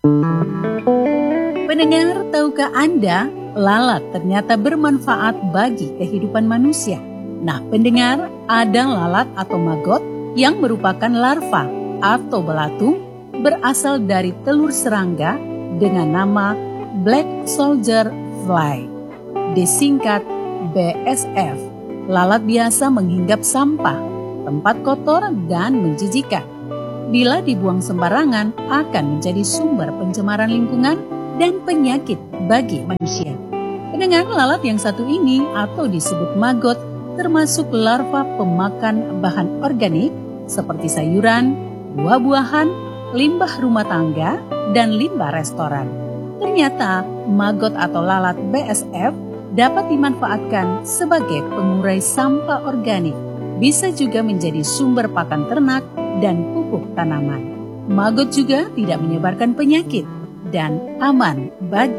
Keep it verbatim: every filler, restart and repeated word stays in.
Pendengar, tahukah Anda, lalat ternyata bermanfaat bagi kehidupan manusia? Nah, pendengar, ada lalat atau maggot yang merupakan larva atau belatung berasal dari telur serangga dengan nama Black Soldier Fly, disingkat B S F. Lalat biasa menghinggap sampah, tempat kotor dan menjijikan. Bila dibuang sembarangan, akan menjadi sumber pencemaran lingkungan dan penyakit bagi manusia. Pendengar, lalat yang satu ini atau disebut maggot termasuk larva pemakan bahan organik seperti sayuran, buah-buahan, limbah rumah tangga, dan limbah restoran. Ternyata maggot atau lalat B S F dapat dimanfaatkan sebagai pengurai sampah organik, bisa juga menjadi sumber pakan ternak dan pupuk tanaman. Maggot juga tidak menyebarkan penyakit dan aman bagi